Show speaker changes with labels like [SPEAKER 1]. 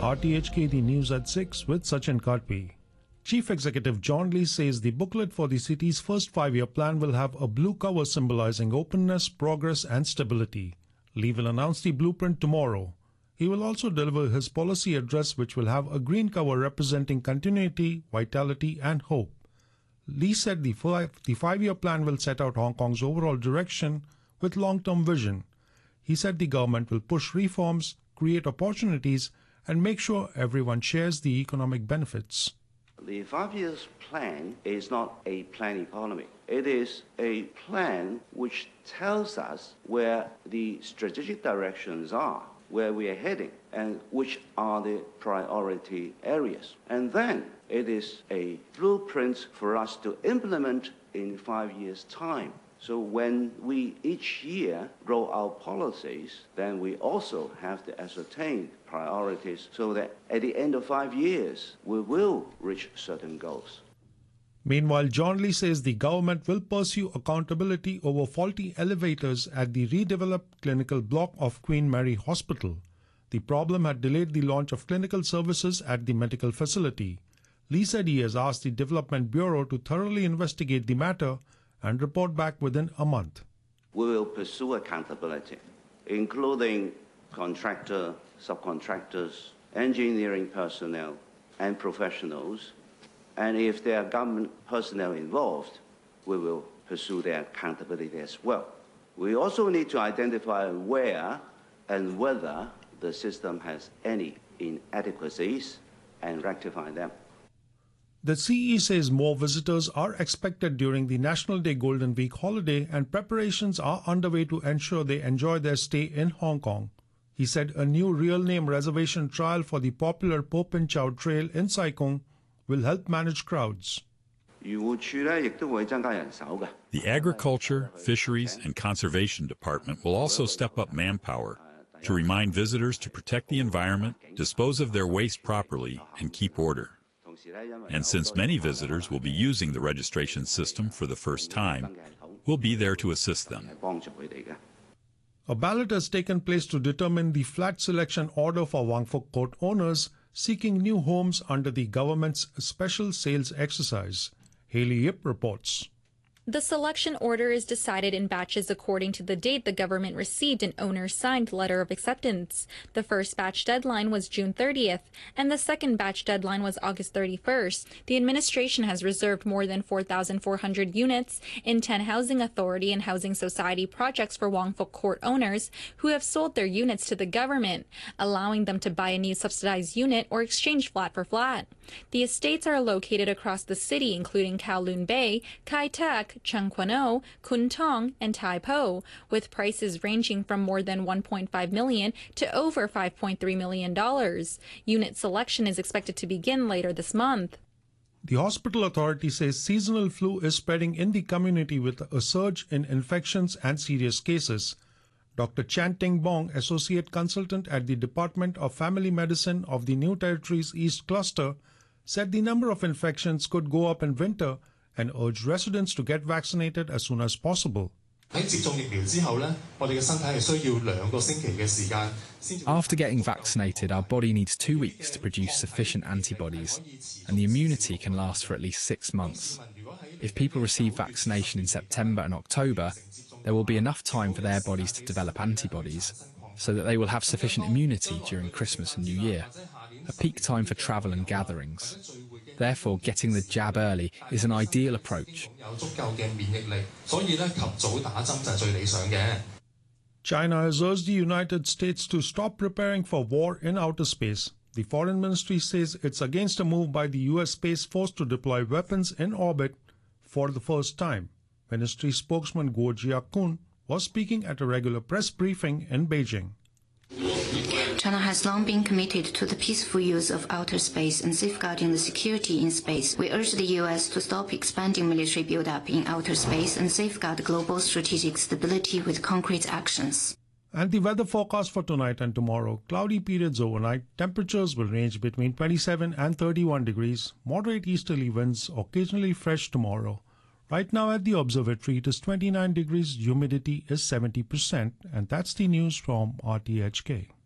[SPEAKER 1] RTHK, the news at 6 with Sachin Katpi. Chief Executive John Lee says the booklet for the city's first 5-year plan will have a blue cover symbolizing openness, progress and stability. Lee will announce the blueprint tomorrow. He will also deliver his policy address, which will have a green cover representing continuity, vitality and hope. Lee said the 5-year plan will set out Hong Kong's overall direction with long-term vision. He said the government will push reforms, create opportunities and make sure everyone shares the economic benefits.
[SPEAKER 2] The 5-year plan is not a planned economy. It is a plan which tells us where the strategic directions are, where we are heading, and which are the priority areas. And then it is a blueprint for us to implement in 5 years' time. So when we each year roll out policies, then we also have to ascertain priorities so that at the end of 5 years, we will reach certain goals.
[SPEAKER 1] Meanwhile, John Lee says the government will pursue accountability over faulty elevators at the redeveloped clinical block of Queen Mary Hospital. The problem had delayed the launch of clinical services at the medical facility. Lee said he has asked the Development Bureau to thoroughly investigate the matter and report back within a month.
[SPEAKER 2] We will pursue accountability, including contractor, subcontractors, engineering personnel, and professionals. And if there are government personnel involved, we will pursue their accountability as well. We also need to identify where and whether the system has any inadequacies and rectify them.
[SPEAKER 1] The CE says more visitors are expected during the National Day Golden Week holiday and preparations are underway to ensure they enjoy their stay in Hong Kong. He said a new real name reservation trial for the popular Po Pin Chow Trail in Sai Kung will help manage crowds.
[SPEAKER 3] The Agriculture, Fisheries and Conservation Department will also step up manpower to remind visitors to protect the environment, dispose of their waste properly, and keep order. And since many visitors will be using the registration system for the first time, we'll be there to assist them.
[SPEAKER 1] A ballot has taken place to determine the flat selection order for Wang Fuk Court owners seeking new homes under the government's special sales exercise. Haley Yip reports.
[SPEAKER 4] The selection order is decided in batches according to the date the government received an owner-signed letter of acceptance. The first batch deadline was June 30th, and the second batch deadline was August 31st. The administration has reserved more than 4,400 units in 10 housing authority and housing society projects for Wang Fuk Court owners who have sold their units to the government, allowing them to buy a new subsidized unit or exchange flat for flat. The estates are located across the city, including Kowloon Bay, Kai Tak, Chung Kwan O, Kun Tong, and Tai Po, with prices ranging from more than $1.5 million to over $5.3 million. Unit selection is expected to begin later this month.
[SPEAKER 1] The hospital authority says seasonal flu is spreading in the community with a surge in infections and serious cases. Dr. Chan Ting Bong, Associate Consultant at the Department of Family Medicine of the New Territories East Cluster, said the number of infections could go up in winter and urged residents to get vaccinated as soon as possible.
[SPEAKER 5] After getting vaccinated, our body needs 2 weeks to produce sufficient antibodies, and the immunity can last for at least 6 months. If people receive vaccination in September and October, there will be enough time for their bodies to develop antibodies, so that they will have sufficient immunity during Christmas and New Year, a peak time for travel and gatherings. Therefore, getting the jab early is an ideal approach.
[SPEAKER 1] China has urged the United States to stop preparing for war in outer space. The Foreign Ministry says it's against a move by the US Space Force to deploy weapons in orbit for the first time. Ministry spokesman Guo Jiakun was speaking at a regular press briefing in Beijing.
[SPEAKER 6] China has long been committed to the peaceful use of outer space and safeguarding the security in space. We urge the U.S. to stop expanding military buildup in outer space and safeguard global strategic stability with concrete actions.
[SPEAKER 1] And the weather forecast for tonight and tomorrow: cloudy periods overnight. Temperatures will range between 27 and 31 degrees. Moderate easterly winds, occasionally fresh tomorrow. Right now at the observatory, it is 29 degrees, humidity is 70%. And that's the news from RTHK.